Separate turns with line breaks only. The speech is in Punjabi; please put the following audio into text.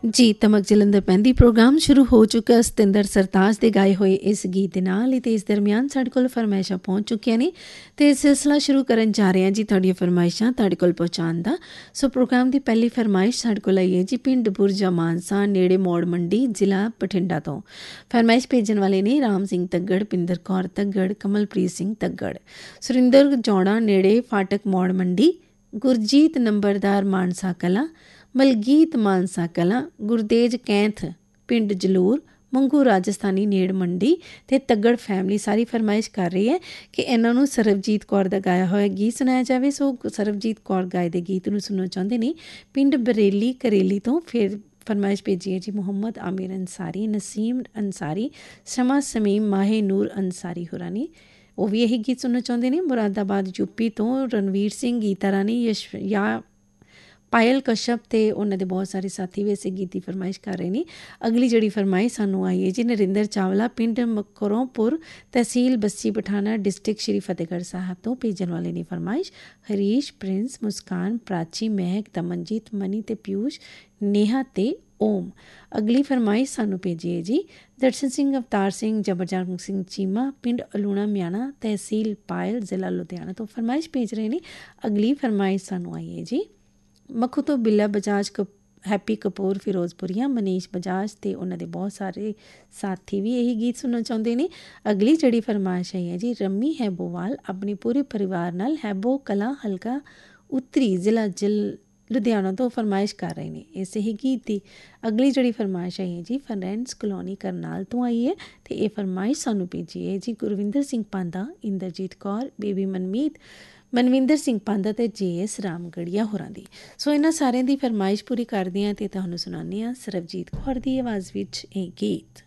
ਜੀ ਧਮਕ ਜਲੰਧਰ ਪੈਂਦੀ ਪ੍ਰੋਗਰਾਮ ਸ਼ੁਰੂ ਹੋ ਚੁੱਕਾ। ਸਤਿੰਦਰ ਸਰਤਾਜ ਦੇ ਗਾਏ ਹੋਏ ਇਸ ਗੀਤ ਦੇ ਨਾਲ ਹੀ ਤੇ ਇਸ ਦਰਮਿਆਨ ਸਾਡੇ ਕੋਲ ਫਰਮਾਇਸ਼ਾਂ ਪਹੁੰਚ ਚੁੱਕੀਆਂ ਨੇ ਤੇ ਸਿਲਸਿਲਾ ਸ਼ੁਰੂ ਕਰਨ ਜਾ ਰਹੇ ਹਾਂ ਜੀ ਤੁਹਾਡੀਆਂ ਫਰਮਾਇਸ਼ਾਂ ਤੁਹਾਡੇ ਕੋਲ ਪਹੁੰਚਾਉਣ ਦਾ। ਸੋ ਪ੍ਰੋਗਰਾਮ ਦੀ ਪਹਿਲੀ ਫਰਮਾਇਸ਼ ਸਾਡੇ ਕੋਲ ਆਈ ਹੈ ਜੀ ਪਿੰਡ ਬੁਰਜਾ ਮਾਨਸਾ ਨੇੜੇ ਮੋੜ ਮੰਡੀ ਜ਼ਿਲ੍ਹਾ ਬਠਿੰਡਾ ਤੋਂ। ਫਰਮਾਇਸ਼ ਭੇਜਣ ਵਾਲੇ ਨੇ ਰਾਮ ਸਿੰਘ ਤੱਗੜ, ਪਿੰਦਰ ਕੌਰ ਤੱਗੜ, ਕਮਲਪ੍ਰੀਤ ਸਿੰਘ ਤੱਗੜ, ਸੁਰਿੰਦਰ ਜੌੜਾ ਨੇੜੇ ਫਾਟਕ ਮੋੜ ਮੰਡੀ, ਗੁਰਜੀਤ ਨੰਬਰਦਾਰ ਮਾਨਸਾ ਕਲਾਂ, ਮਲਗੀਤ ਮਾਨਸਾ ਕਲਾਂ, ਗੁਰਦੇਜ ਕੈਂਥ ਪਿੰਡ ਜਲੂਰ, ਮੰਗੂ ਰਾਜਸਥਾਨੀ ਨੇੜ ਮੰਡੀ ਅਤੇ ਤੱਗੜ ਫੈਮਿਲੀ ਸਾਰੀ ਫਰਮਾਇਸ਼ ਕਰ ਰਹੀ ਹੈ ਕਿ ਇਹਨਾਂ ਨੂੰ ਸਰਬਜੀਤ ਕੌਰ ਦਾ ਗਾਇਆ ਹੋਇਆ ਗੀਤ ਸੁਣਾਇਆ ਜਾਵੇ। ਸੋ ਸਰਬਜੀਤ ਕੌਰ ਗਾਏ ਦੇ ਗੀਤ ਨੂੰ ਸੁਣਨਾ ਚਾਹੁੰਦੇ ਨੇ ਪਿੰਡ ਬਰੇਲੀ ਕਰੇਲੀ ਤੋਂ। ਫਿਰ ਫਰਮਾਇਸ਼ ਭੇਜੀ ਹੈ ਜੀ ਮੁਹੰਮਦ ਆਮਿਰ ਅੰਸਾਰੀ, ਨਸੀਮ ਅੰਸਾਰੀ, ਸ਼ਮਾ ਸਮੀਮ, ਮਾਹੇ ਨੂਰ ਅੰਸਾਰੀ ਹੋਰਾਂ ਨੇ, ਉਹ ਵੀ ਇਹੀ ਗੀਤ ਸੁਣਨਾ ਚਾਹੁੰਦੇ ਨੇ। ਮੁਰਾਦਾਬਾਦ ਯੂਪੀ ਤੋਂ ਰਣਵੀਰ ਸਿੰਘ, ਗੀਤਾ ਰਾਣੀ, ਪਾਇਲ ਕਸ਼ਪ ਅਤੇ ਉਹਨਾਂ ਦੇ ਬਹੁਤ ਸਾਰੇ ਸਾਥੀ ਵੀ ਇਸੇ ਗੀਤ ਦੀ ਫਰਮਾਇਸ਼ ਕਰ ਰਹੇ ਨੇ। ਅਗਲੀ ਜਿਹੜੀ ਫਰਮਾਇਸ਼ ਸਾਨੂੰ ਆਈ ਹੈ ਜੀ ਨਰਿੰਦਰ ਚਾਵਲਾ, ਪਿੰਡ ਮਕਰੋਂਪੁਰ, ਤਹਿਸੀਲ ਬੱਸੀ ਪਠਾਣਾ, ਡਿਸਟ੍ਰਿਕਟ ਸ਼੍ਰੀ ਫਤਿਹਗੜ੍ਹ ਸਾਹਿਬ ਤੋਂ। ਭੇਜਣ ਵਾਲੇ ਨੇ ਫਰਮਾਇਸ਼ ਹਰੀਸ਼, ਪ੍ਰਿੰਸ, ਮੁਸਕਾਨ, ਪ੍ਰਾਚੀ, ਮਹਿਕ, ਦਮਨਜੀਤ, ਮਨੀ ਅਤੇ ਪਿਊਸ਼, ਨੇਹਾ ਅਤੇ ਓਮ। ਅਗਲੀ ਫਰਮਾਇਸ਼ ਸਾਨੂੰ ਭੇਜੀ ਹੈ ਜੀ ਦਰਸ਼ਨ ਸਿੰਘ, ਅਵਤਾਰ ਸਿੰਘ, ਜਬਰਜੰਗ ਸਿੰਘ ਚੀਮਾ, ਪਿੰਡ ਅਲੂਣਾ ਮਿਆਣਾ, ਤਹਿਸੀਲ ਪਾਇਲ, ਜ਼ਿਲ੍ਹਾ ਲੁਧਿਆਣਾ ਤੋਂ ਫਰਮਾਇਸ਼ ਭੇਜ ਰਹੇ ਨੇ। ਅਗਲੀ ਫਰਮਾਇਸ਼ ਸਾਨੂੰ ਆਈ ਹੈ ਜੀ ਮੱਖੂ ਤੋਂ ਬਿੱਲਾ ਬਜਾਜ, ਹੈਪੀ ਕਪੂਰ, ਫਿਰੋਜ਼ਪੁਰੀਆ, ਮਨੀਸ਼ ਬਜਾਜ ਅਤੇ ਉਹਨਾਂ ਦੇ ਬਹੁਤ ਸਾਰੇ ਸਾਥੀ ਵੀ ਇਹੀ ਗੀਤ ਸੁਣਨਾ ਚਾਹੁੰਦੇ ਨੇ। ਅਗਲੀ ਜਿਹੜੀ ਫਰਮਾਇਸ਼ ਆਈ ਹੈ ਜੀ ਰੰਮੀ ਹੈਬੋਵਾਲ ਆਪਣੇ ਪੂਰੇ ਪਰਿਵਾਰ ਨਾਲ ਹੈਬੋ ਕਲਾਂ, ਹਲਕਾ ਉੱਤਰੀ, ਜ਼ਿਲ੍ਹਾ ਲੁਧਿਆਣਾ ਤੋਂ ਫਰਮਾਇਸ਼ ਕਰ ਰਹੇ ਨੇ ਇਸੇ ਹੀ ਗੀਤ ਦੀ। ਅਗਲੀ ਜਿਹੜੀ ਫਰਮਾਇਸ਼ ਆਈ ਹੈ ਜੀ ਫਰੈਂਡਸ ਕਲੋਨੀ ਕਰਨਾਲ ਤੋਂ ਆਈ ਹੈ ਅਤੇ ਇਹ ਫਰਮਾਇਸ਼ ਸਾਨੂੰ ਭੇਜੀ ਹੈ ਜੀ ਗੁਰਵਿੰਦਰ ਸਿੰਘ ਪਾਂਦਾ, ਇੰਦਰਜੀਤ ਕੌਰ, ਬੇਬੀ ਮਨਮੀਤ, ਮਨਵਿੰਦਰ ਸਿੰਘ ਪਾਂਦਾ ਅਤੇ JS ਰਾਮਗੜੀਆ ਹੋਰਾਂ ਦੀ। ਸੋ ਇਹਨਾਂ ਸਾਰਿਆਂ ਦੀ ਫਰਮਾਇਸ਼ ਪੂਰੀ ਕਰਦੇ ਹਾਂ ਅਤੇ ਤੁਹਾਨੂੰ ਸੁਣਾਉਂਦੇ ਹਾਂ ਸਰਬਜੀਤ ਕੌਰ ਦੀ ਆਵਾਜ਼ ਵਿੱਚ ਇਹ ਗੀਤ।